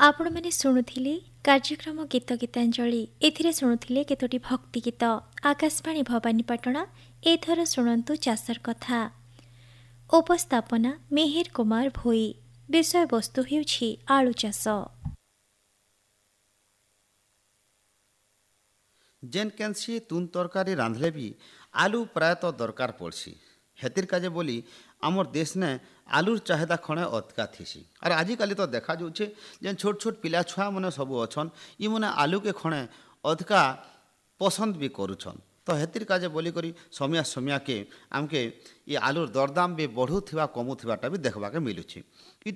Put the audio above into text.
आपण मैंने शुणुथिले कार्यक्रम गीत गीतांजलि एथिरे शुणुथिले केतोटी भक्ति गीत आकाशवाणी भवानीपाटना एथर शुणन्तु चाषर कथा उपस्थापना मेहेर कुमार भोई विषय वस्तु हेउछि आलु चाष। जेन केनसी तुन तरकारी रांधले भी आलू प्रायतः दरकार पड़सी हेतिर काजे बोली आमर देश ने आलूर चाहिदा खणे अतका थीसी और आजिकल तो देखा जाऊे जेन छोट छोट पिला छुआ मैंने सब अच्छन इ मैंने आलू के खणे अतका पसंद भी करुछन। तो हेतिर काजे बोली करी समिया समिया के आमके ये आलूर दरदाम भी बढ़ुवा कमुवाटा भी देखवाके मिलूँ।